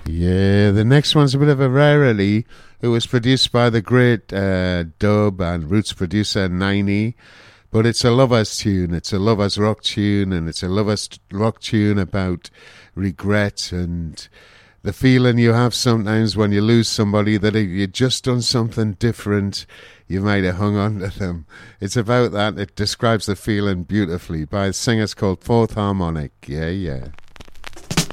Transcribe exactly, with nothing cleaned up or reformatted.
Yeah, the next one's a bit of a rarity. It was produced by the great uh, dub and roots producer Niney, but it's a lovers tune. It's a lovers rock tune, and it's a lovers rock tune about regret and the feeling you have sometimes when you lose somebody that if you'd just done something different, you might have hung on to them. It's about that. It describes the feeling beautifully by a singer called Fourth Harmonic. Yeah, yeah.